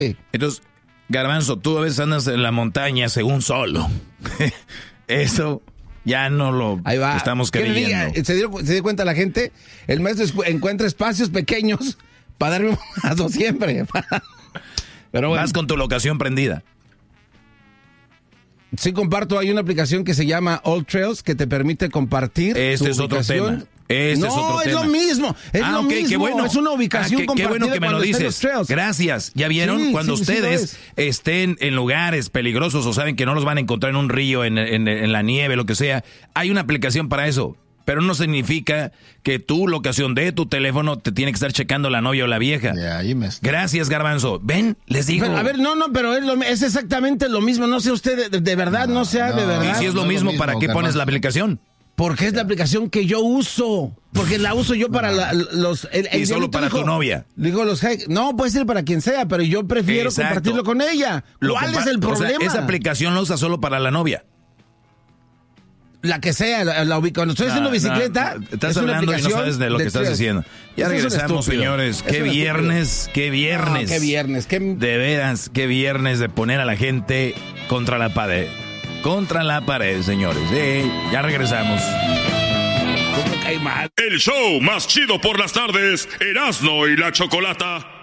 Entonces, Garbanzo, tú a veces andas en la montaña según solo. Eso ya no lo estamos creyendo. ¿Se dio cuenta la gente? El maestro encuentra espacios pequeños para darme un mazo siempre. Pero bueno. Vas con tu locación prendida. Sí, comparto. Hay una aplicación que se llama All Trails que te permite compartir. Este es otro tema. Es lo mismo. Es lo mismo. Qué bueno. Es una ubicación compartida. Qué bueno que me lo dices. Gracias. ¿Ya vieron? Sí, cuando ustedes estén en lugares peligrosos o saben que no los van a encontrar en un río, en la nieve, lo que sea, hay una aplicación para eso. Pero no significa que tu locación de tu teléfono te tiene que estar checando la novia o la vieja. Gracias, Garbanzo. Ven, les digo. Pero, a ver, pero es exactamente lo mismo. No sé usted, de verdad, no sea de verdad. Y si es lo mismo, ¿para qué pones la aplicación? Porque es la aplicación que yo uso. Porque la uso yo para los... y solo para tu novia. Digo, no, puede ser para quien sea, pero yo prefiero compartirlo con ella. ¿Cuál es el problema? O sea, esa aplicación la usa solo para la novia. La que sea, cuando estoy haciendo bicicleta... Estás hablando y no sabes de lo que estás diciendo. Ya regresamos, señores. Qué viernes. Qué viernes. De veras, qué viernes de poner a la gente contra la pared. Contra la pared, señores. Ya regresamos. El show más chido por las tardes, Erasmo y la Chocolata.